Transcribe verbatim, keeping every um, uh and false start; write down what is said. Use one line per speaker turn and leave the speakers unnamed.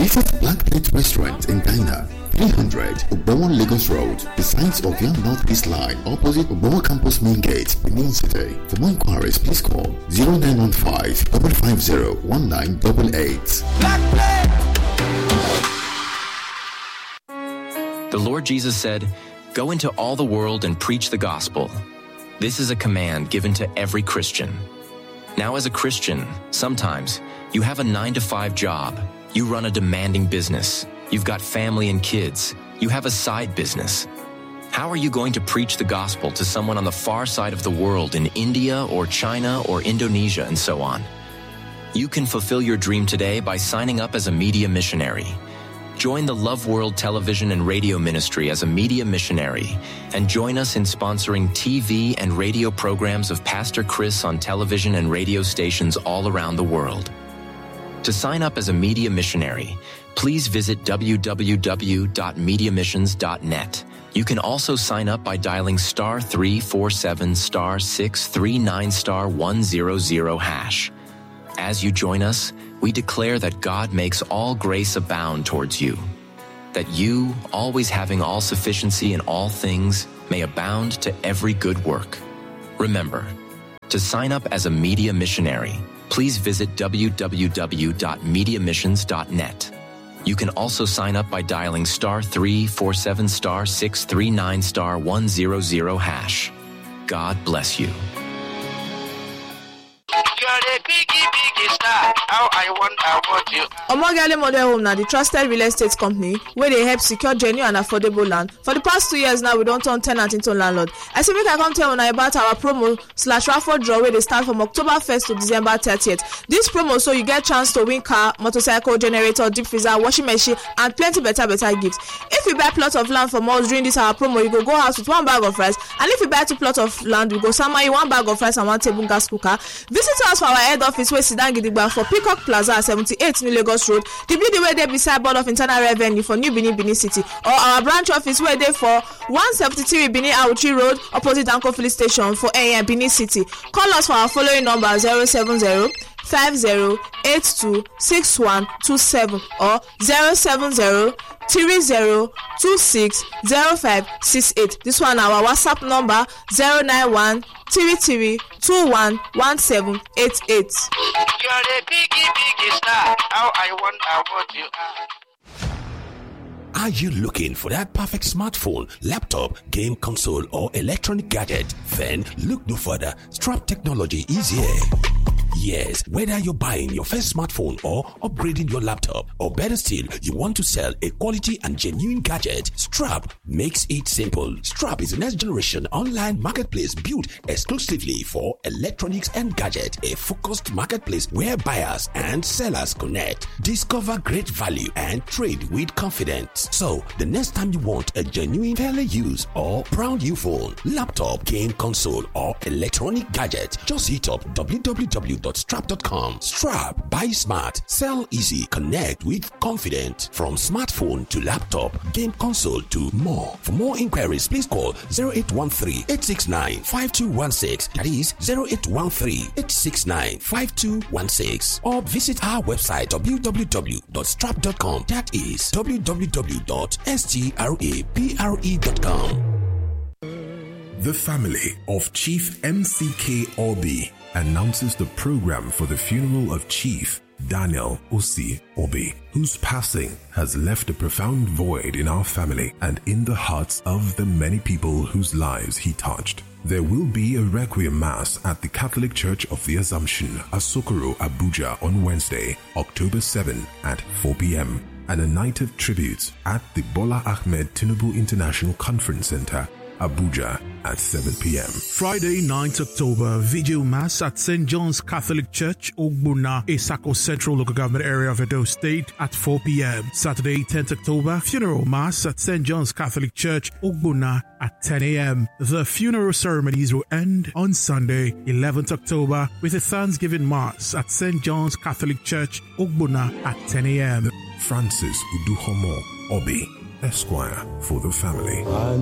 Visit Black Plate Restaurant and Diner, three hundred Ogbomon Lagos Road, besides Ovian Northeast Line, opposite Ogbomon Campus Main Gate, Benin City. For more inquiries, please call zero nine one five, five five zero, one nine eight eight.
Black Plate!
The Lord Jesus said, "Go into all the world and preach the gospel." This is a command given to every Christian. Now, as a Christian, sometimes you have a nine to five job. You run a demanding business. You've got family and kids. You have a side business. How are you going to preach the gospel to someone on the far side of the world in India or China or Indonesia and so on? You can fulfill your dream today by signing up as a media missionary. Join the Love World Television and Radio Ministry as a media missionary and join us in sponsoring T V and radio programs of Pastor Chris on television and radio stations all around the world. To sign up as a media missionary, please visit w w w dot media missions dot net. You can also sign up by dialing star three four seven star six three nine star one zero zero hash. As you join us, we declare that God makes all grace abound towards you, that you, always having all sufficiency in all things, may abound to every good work. Remember, to sign up as a media missionary, please visit w w w dot media missions dot net. You can also sign up by dialing star three four seven star six three nine star one zero zero hash. God bless you.
How I want, I want you.
Omogale Model Home now the trusted real estate company where they help secure genuine and affordable land. For the past two years now, we don't turn tenant into landlord. I say make I come tell you about our promo slash raffle draw where they start from October first to December thirtieth. This promo so you get chance to win car, motorcycle, generator, deep freezer, washing machine, and plenty better better gifts. If you buy plot of land from us during this our promo, you go go house with one bag of rice, and if you buy two plot of land, we go summon you one bag of rice and one table gas cooker. Visit us for our head office where Sidan Gidigba for Peacock Plaza, seventy-eight New Lagos Road, the building where they beside Board of Internal Revenue for New Benin, Benin City, or our branch office where they for one seventy-three Benin Auchi Road, opposite Anko Filling Station for A M Benin City. Call us for our following number zero seven zero five zero eight two six one two seven or zero seven zero three zero two six zero five six eight. This one our WhatsApp number zero nine one three three two one one seven eight eight.
You're a biggie, biggie star. How I want, I want you.
Are you looking for that perfect smartphone, laptop, game console, or electronic gadget? Then look no further. Strap Technology is here. Yes, whether you're buying your first smartphone or upgrading your laptop, or better still, you want to sell a quality and genuine gadget, Strap makes it simple. Strap is a next generation online marketplace built exclusively for electronics and gadgets, a focused marketplace where buyers and sellers connect, discover great value, and trade with confidence. So, the next time you want a genuine, fairly used, or brand new phone, laptop, game console, or electronic gadget, just hit up w w w dot strap dot com. Strap, buy smart, sell easy, connect with confidence. From smartphone to laptop, game console to more. For more inquiries, please call zero eight one three, eight six nine, five two one six. That is zero eight one three, eight six nine, five two one six. Or visit our website w w w dot strap dot com. That is w w w dot strapre dot com.
The family of Chief M C K Obi announces the program for the funeral of Chief Daniel Osi Obi, whose passing has left a profound void in our family and in the hearts of the many people whose lives he touched. There will be a Requiem Mass at the Catholic Church of the Assumption, Asokoro, Abuja on Wednesday, October seventh at four p.m. and a night of tributes at the Bola Ahmed Tinubu International Conference Center, Abuja at seven p.m.
Friday, ninth October, Vigil Mass at Saint John's Catholic Church, Ogbuna, Isako Central Local Government Area of Edo State at four p.m. Saturday, tenth October, Funeral Mass at Saint John's Catholic Church, Ogbuna at ten a.m. The funeral ceremonies will end on Sunday, eleventh October, with a Thanksgiving Mass at Saint John's Catholic Church, Ogbuna at ten a.m.
Francis Uduhomo Obi, Esquire, for the family.